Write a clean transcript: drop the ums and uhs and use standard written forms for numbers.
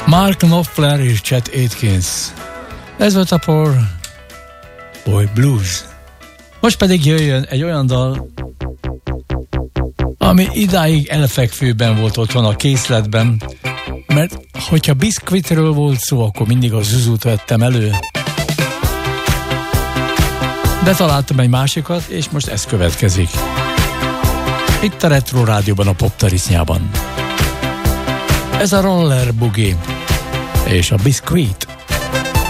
Mark Knopfler és Chet Atkins. Ez volt a Poor Boy Blues. Most pedig jöjjön egy olyan dal, ami idáig elfekvőben volt otthon a készletben, mert hogyha Biscuitről volt szó, akkor mindig a Zuzut vettem elő. De találtam egy másikat, és most ez következik. Itt a Retro Rádióban, a Poptarisznyában. Ez a Roller Boogie és a Biscuit.